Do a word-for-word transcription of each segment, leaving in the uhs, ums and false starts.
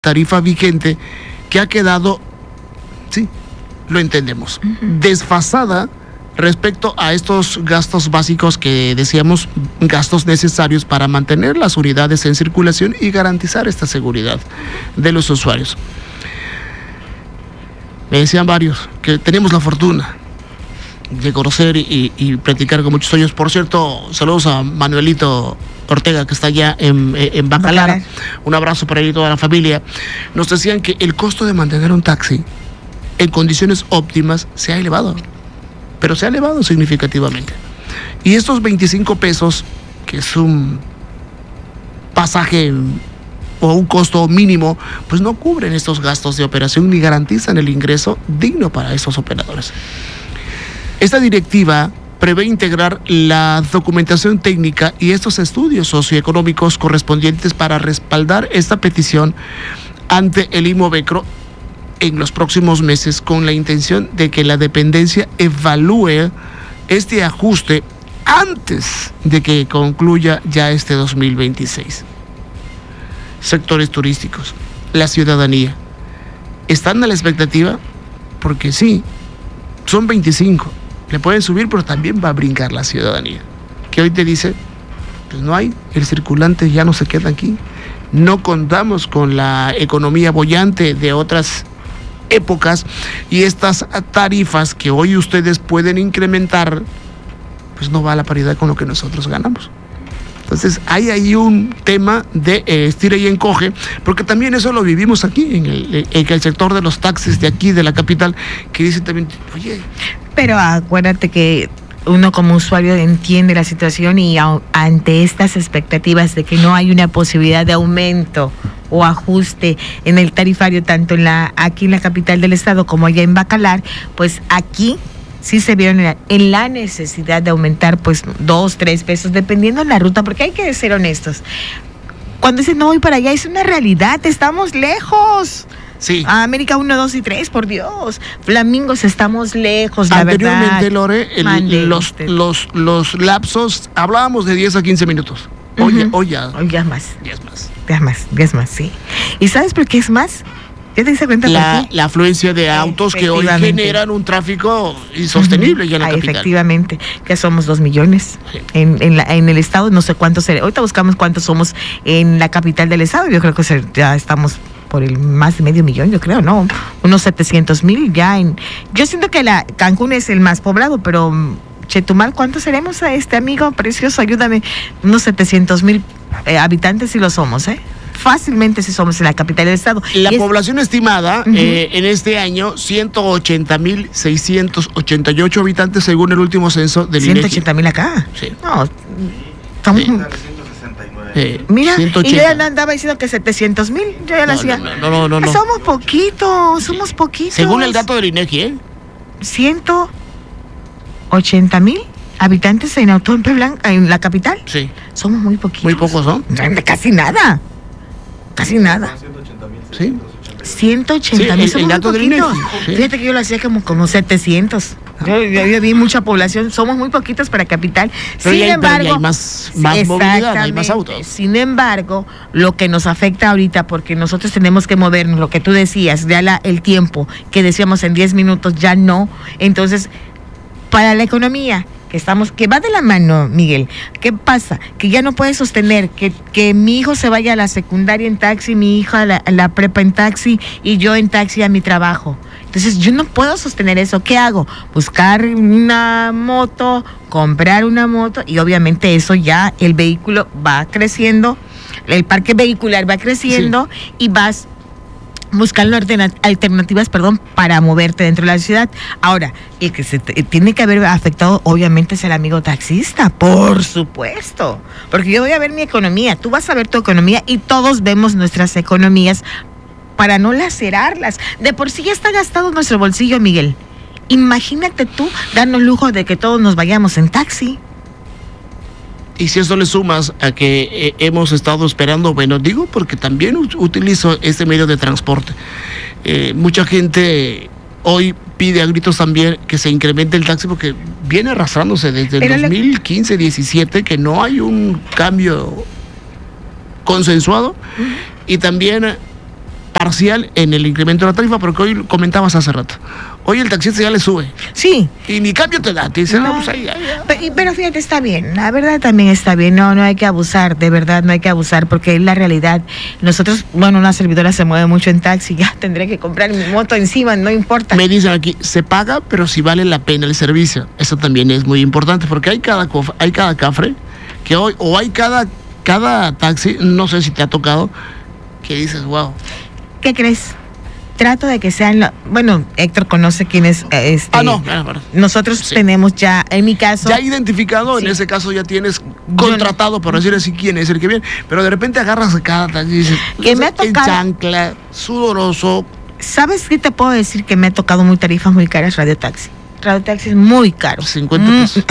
tarifa vigente que ha quedado, sí, lo entendemos, uh-huh. desfasada respecto a estos gastos básicos que decíamos, gastos necesarios para mantener las unidades en circulación y garantizar esta seguridad de los usuarios. Me decían varios que tenemos la fortuna de conocer y, y platicar con muchos ellos. Por cierto, saludos a Manuelito Ortega, que está allá en, en Bacalar. Bacalar. Un abrazo para él y toda la familia. Nos decían que el costo de mantener un taxi en condiciones óptimas se ha elevado, pero se ha elevado significativamente. Y estos veinticinco pesos, que es un pasaje o un costo mínimo, pues no cubren estos gastos de operación ni garantizan el ingreso digno para esos operadores. Esta directiva prevé integrar la documentación técnica y estos estudios socioeconómicos correspondientes para respaldar esta petición ante el IMOVECRO en los próximos meses, con la intención de que la dependencia evalúe este ajuste antes de que concluya ya este dos mil veintiséis. Sectores turísticos, la ciudadanía, ¿están a la expectativa? Porque sí, son veinticinco. Le pueden subir, pero también va a brincar la ciudadanía, que hoy te dice, pues no hay, el circulante ya no se queda aquí, no contamos con la economía boyante de otras épocas, y estas tarifas que hoy ustedes pueden incrementar, pues no va a la paridad con lo que nosotros ganamos. Entonces hay ahí un tema de eh, estira y encoge, porque también eso lo vivimos aquí, en el, en el sector de los taxis de aquí, de la capital, que dicen también, oye... Pero acuérdate que uno como usuario entiende la situación y a, ante estas expectativas de que no hay una posibilidad de aumento o ajuste en el tarifario, tanto en la aquí en la capital del estado como allá en Bacalar, pues aquí sí se vieron en la, en la necesidad de aumentar pues dos, tres pesos, dependiendo de la ruta, porque hay que ser honestos. Cuando dicen no voy para allá, es una realidad, estamos lejos. Sí. A América uno, dos y tres, por Dios. Flamingos, estamos lejos, la Anteriormente, verdad. Lore, el, los, los, los lapsos, hablábamos de diez a quince minutos. Hoy, uh-huh. hoy ya. Hoy ya es más. Ya es más. Ya es más, ya es más, sí. ¿Y sabes por qué es más? ¿Ya te diste cuenta la, por qué? La afluencia de autos que hoy generan un tráfico insostenible uh-huh. ya en la ah, capital. Efectivamente, que somos dos millones sí. en, en, la, en el estado, no sé cuántos será. Ahorita buscamos cuántos somos en la capital del estado. Yo creo que ya estamos por el más de medio millón, yo creo, ¿no? Unos setecientos mil ya en... Yo siento que la Cancún es el más poblado, pero Chetumal, ¿cuántos seremos a este amigo precioso? Ayúdame. Unos setecientos mil eh, habitantes sí lo somos, ¿eh? Fácilmente si somos en la capital del estado. La y población es... estimada uh-huh. eh, en este año, ciento ochenta mil seiscientos ochenta y ocho habitantes según el último censo del INEGI. ciento ochenta mil acá. Sí. No, estamos... Sí. Eh, Mira, ciento ochenta. Y yo ya andaba diciendo que setecientos mil, yo ya lo hacía. No, no, no, no, no. Somos poquitos, somos sí. poquitos. Según el dato del INEGI, ¿eh? ciento ochenta mil habitantes en Autónoma Blanca, en la capital. Sí. Somos muy poquitos. Muy pocos, ¿no? Casi nada. Casi nada. Sí. ciento ochenta mil, sí, somos el dato muy poquitos. Sí. Fíjate que yo lo hacía como, como setecientos. Yo, yo, yo vi mucha población, somos muy poquitos para capital. Pero Sin hay, embargo, pero hay más, más movilidad, hay más autos. Sin embargo, lo que nos afecta ahorita, porque nosotros tenemos que movernos, lo que tú decías, ya la, el tiempo que decíamos en diez minutos, ya no. Entonces, para la economía, que estamos, que va de la mano, Miguel, ¿qué pasa? Que ya no puedes sostener que, que mi hijo se vaya a la secundaria en taxi, mi hija a la, a la prepa en taxi y yo en taxi a mi trabajo. Entonces yo no puedo sostener eso. ¿Qué hago? Buscar una moto, comprar una moto, y obviamente eso ya el vehículo va creciendo, el parque vehicular va creciendo sí. y vas buscando alternativas, perdón, para moverte dentro de la ciudad. Ahora, el que se te, tiene que haber afectado obviamente es el amigo taxista, por supuesto, porque yo voy a ver mi economía, tú vas a ver tu economía y todos vemos nuestras economías para no lacerarlas. De por sí ya está gastado nuestro bolsillo, Miguel. Imagínate tú darnos lujo de que todos nos vayamos en taxi. Y si eso le sumas a que eh, hemos estado esperando, bueno, digo porque también u- utilizo este medio de transporte. Eh, mucha gente hoy pide a gritos también que se incremente el taxi porque viene arrastrándose desde el Pero dos mil quince diecisiete que no hay un cambio consensuado. Uh-huh. Y también parcial en el incremento de la tarifa, porque hoy comentabas hace rato. Hoy el taxista ya le sube. Sí. Y ni cambio te da. Te dice, no, no pues ahí, ahí, ahí. Pero, pero fíjate, está bien. La verdad también está bien. No, no hay que abusar. De verdad, no hay que abusar, porque es la realidad. Nosotros, bueno, una servidora se mueve mucho en taxi. Ya tendré que comprar mi moto encima, no importa. Me dicen aquí, se paga, pero si vale la pena el servicio. Eso también es muy importante, porque hay cada, hay cada cafre que hoy, o hay cada, cada taxi, no sé si te ha tocado, que dices, wow. ¿Qué crees? Trato de que sean, lo, bueno, Héctor conoce quién es. Este, ah, no, bueno, bueno. Nosotros sí. tenemos ya, en mi caso. Ya identificado, sí. En ese caso ya tienes contratado, no, por decir así, quién es el que viene. Pero de repente agarras a cada taxi y dices, que me ha tocado, en chancla, sudoroso. ¿Sabes qué te puedo decir? Que me ha tocado muy tarifas muy caras Radio Taxi. Radio Taxi es muy caro. cincuenta pesos.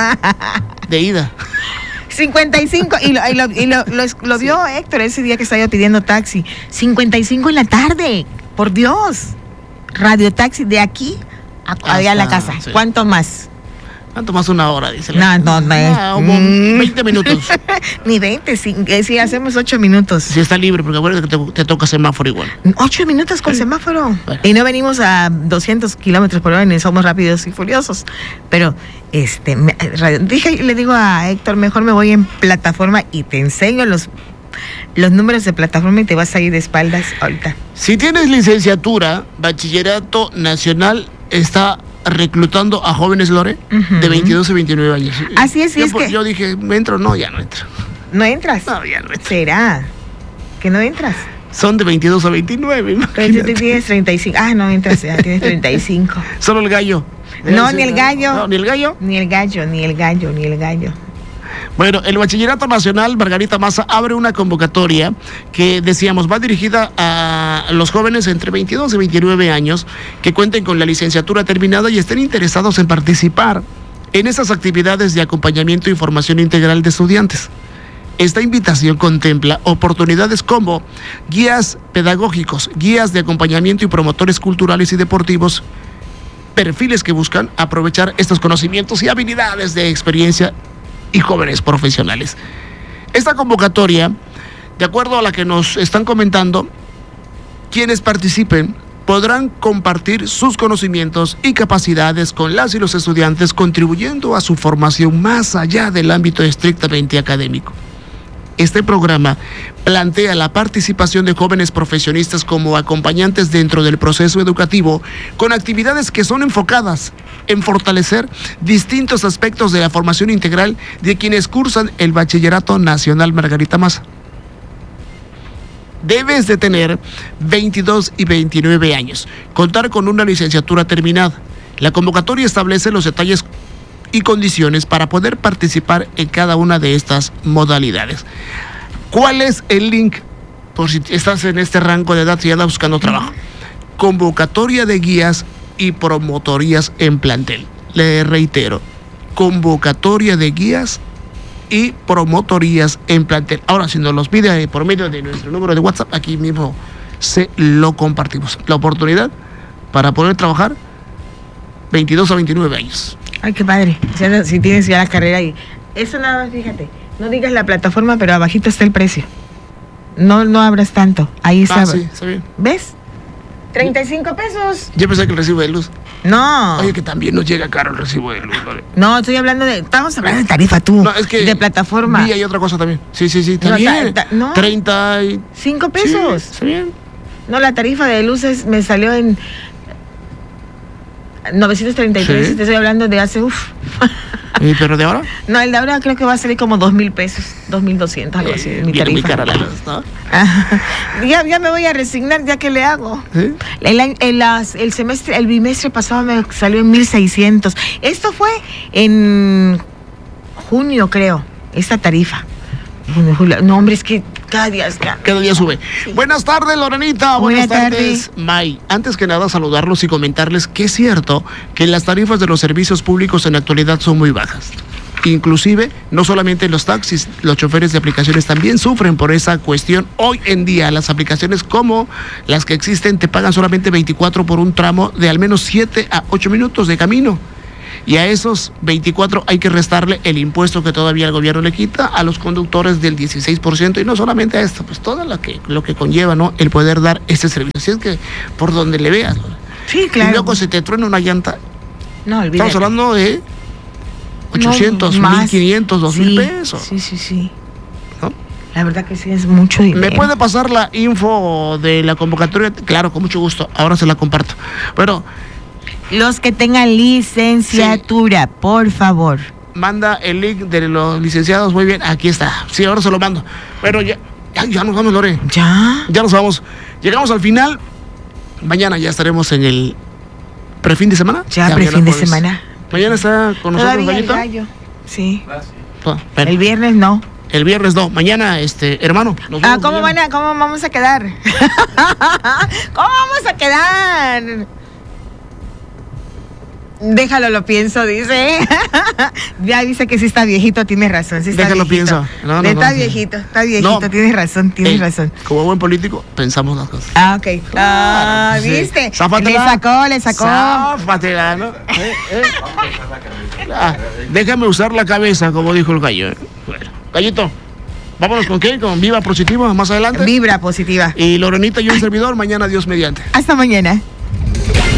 De ida. cincuenta y cinco, y lo, y lo, y lo, lo, lo vio sí. Héctor ese día que estaba pidiendo taxi. cincuenta y cinco en la tarde. Por Dios, Radio Taxi de aquí a, allá a la casa. Sí. ¿Cuánto más? ¿Cuánto más? Una hora, dice. No, no, no. Ah, mm. veinte minutos. Ni veinte, si, si hacemos ocho minutos. Si está libre, porque acuérdate que te, te toca semáforo igual. Ocho minutos con sí. semáforo. Bueno. Y no venimos a doscientos kilómetros por hora ni somos rápidos y furiosos. Pero, este, me, dije, le digo a Héctor, mejor me voy en plataforma y te enseño los... los números de plataforma y te vas a ir de espaldas ahorita. Si tienes licenciatura, Bachillerato Nacional está reclutando a jóvenes, Lore, uh-huh. de veintidós a veintinueve años. Así es, yo, es que... yo dije, ¿me entro? No, ya no entro. ¿No entras? No, ya no entro. ¿Será que no entras? Son de veintidós a veintinueve, pero tú tienes treinta y cinco. Ah, no entras, ya tienes treinta y cinco. Solo el gallo. No, ni el gallo. No, ni el gallo. Ni el gallo, ni el gallo, ni el gallo. Bueno, el Bachillerato Nacional Margarita Maza abre una convocatoria que, decíamos, va dirigida a los jóvenes entre veintidós y veintinueve años que cuenten con la licenciatura terminada y estén interesados en participar en esas actividades de acompañamiento y formación integral de estudiantes. Esta invitación contempla oportunidades como guías pedagógicos, guías de acompañamiento y promotores culturales y deportivos, perfiles que buscan aprovechar estos conocimientos y habilidades de experiencia y jóvenes profesionales. Esta convocatoria, de acuerdo a la que nos están comentando, quienes participen podrán compartir sus conocimientos y capacidades con las y los estudiantes, contribuyendo a su formación más allá del ámbito estrictamente académico. Este programa plantea la participación de jóvenes profesionistas como acompañantes dentro del proceso educativo, con actividades que son enfocadas en fortalecer distintos aspectos de la formación integral de quienes cursan el Bachillerato Nacional Margarita Maza. Debes de tener veintidós y veintinueve años, contar con una licenciatura terminada. La convocatoria establece los detalles y condiciones para poder participar en cada una de estas modalidades. ¿Cuál es el link? Por si estás en este rango de edad y andas buscando trabajo. Convocatoria de guías y promotorías en plantel. Le reitero, convocatoria de guías y promotorías en plantel. Ahora, si nos los pide por medio de nuestro número de WhatsApp, aquí mismo se lo compartimos. La oportunidad para poder trabajar veintidós a veintinueve años. Ay, qué padre. Si tienes ya la carrera y eso nada más, fíjate. No digas la plataforma, pero abajito está el precio. No, no abras tanto. Ahí está. Ah, sí, está bien. ¿Ves? treinta y cinco pesos. Yo pensé que el recibo de luz. No. Oye, que también nos llega caro el recibo de luz, ¿vale? No, estoy hablando de... Estamos hablando de tarifa tú. No, es que... De plataforma. Y hay otra cosa también. Sí, sí, sí. También. No, ta, ta, no. treinta y cinco pesos. Sí, está bien. No, la tarifa de luces me salió en novecientos treinta y tres. Sí. Te estoy hablando de hace... Uf. ¿Y pero de ahora? No, el de ahora creo que va a salir como dos mil pesos, dos mil doscientos, algo así. Eh, mi tarifa. Muy cara la luz, ¿no? ya, ya me voy a resignar, ya que le hago. ¿Sí? El, el, las, el semestre, el bimestre pasado me salió en mil seiscientos. Esto fue en junio, creo, esta tarifa. Junio, julio. No, hombre, es que cada día, cada día sube. Sí. Buenas tardes, Lorenita. Buenas, Buenas tardes, tarde. May. Antes que nada, saludarlos y comentarles que es cierto que las tarifas de los servicios públicos en la actualidad son muy bajas. Inclusive, no solamente los taxis, los choferes de aplicaciones también sufren por esa cuestión. Hoy en día, las aplicaciones como las que existen te pagan solamente veinticuatro por un tramo de al menos siete a ocho minutos de camino. Y a esos veinticuatro hay que restarle el impuesto que todavía el gobierno le quita a los conductores del dieciséis por ciento, y no solamente a esto, pues todo lo que, lo que conlleva, ¿no?, el poder dar este servicio. Así es que por donde le veas, ¿no? Sí, claro. Y luego se te truena una llanta. No, olvídate. Estamos hablando de ochocientos, No, más. mil quinientos, dos mil Sí, pesos. Sí, sí, sí. ¿No? La verdad que sí es mucho dinero. ¿Me puede pasar la info de la convocatoria? Claro, con mucho gusto. Ahora se la comparto. Pero Los que tengan licenciatura, sí, por favor. Manda el link de los licenciados. Muy bien, aquí está. Sí, ahora se lo mando. Pero ya, ya, ya nos vamos, Lore. ¿Ya? Ya nos vamos. Llegamos al final. Mañana ya estaremos en el prefin de semana. Ya, ya prefin de semana. Mañana está con nosotros Todavía Gallito. el gallo. Sí. Ah, bueno. El viernes no. El viernes no. Mañana, este, hermano. Nos Ah, vemos ¿cómo mañana. van a, cómo vamos a quedar? ¿Cómo vamos a quedar? Déjalo, lo pienso, dice. Ya dice que sí está viejito, tienes razón. Sí está Déjalo, viejito. pienso. No, no, está no, viejito, está viejito, no. tienes razón, tienes Ey, razón. Como buen político, pensamos las cosas. Ah, ok. Ah, Sí. ¿viste? Záfatela. Le sacó, le sacó. Záfatela, ¿no? ¿Eh? ¿Eh? Ah, déjame usar la cabeza, como dijo el gallo. ¿eh? Bueno, Gallito, vámonos con qué, con Viva Positivo más adelante. Vibra positiva. Y Lorenita y un servidor, mañana Dios mediante. Hasta mañana.